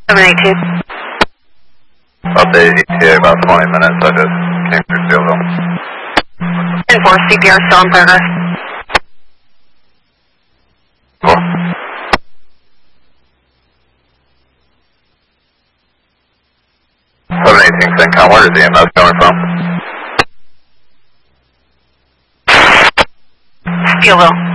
782. Update ETA about 20 minutes. I just came through Steelville. 10-4, CPR still in progress. Cool. 718 CENTCOM, where is the EMS coming from? Steelville.